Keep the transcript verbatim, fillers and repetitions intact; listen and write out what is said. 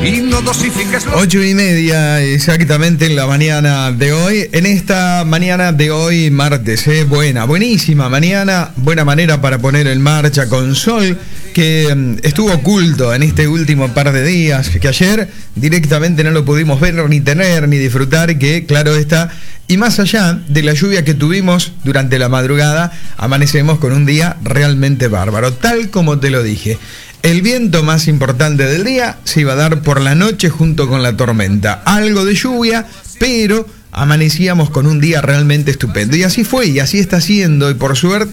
y no dosifiques los... Ocho y media exactamente en la mañana de hoy. En esta mañana de hoy, martes, ¿eh? Buena, buenísima mañana. Buena manera para poner en marcha con sol, que um, estuvo oculto en este último par de días, que ayer directamente no lo pudimos ver, ni tener, ni disfrutar, que claro está. Y más allá de la lluvia que tuvimos durante la madrugada, amanecemos con un día realmente bárbaro, tal como te lo dije. El viento más importante del día se iba a dar por la noche junto con la tormenta. Algo de lluvia, pero amanecíamos con un día realmente estupendo. Y así fue, y así está siendo, y por suerte